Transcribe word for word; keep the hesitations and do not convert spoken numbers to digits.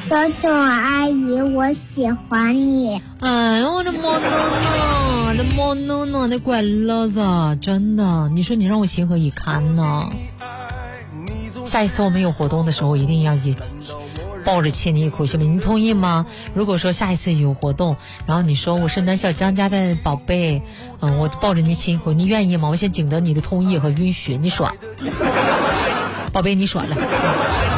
多多阿姨，我喜欢你。 哎呦我的妈诺诺，的妈诺诺的乖乐子，真的，你说你让我情何以堪呢？下一次我们有活动的时候，我一定要也抱着亲你一口，行吗？你同意吗？如果说下一次有活动，然后你说我是南小江家的宝贝，嗯，我抱着你亲一口，你愿意吗？我先经得你的同意和允许，你爽，宝贝，你爽了。